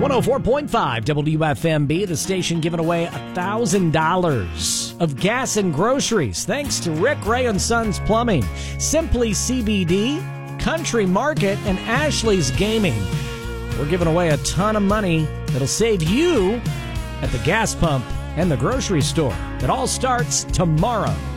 104.5 WFMB, the station giving away $1,000 of gas and groceries thanks to Rick Ray and Sons Plumbing, Simply CBD, Country Market, and Ashley's Gaming. We're giving away a ton of money that'll save you at the gas pump and the grocery store. It all starts tomorrow.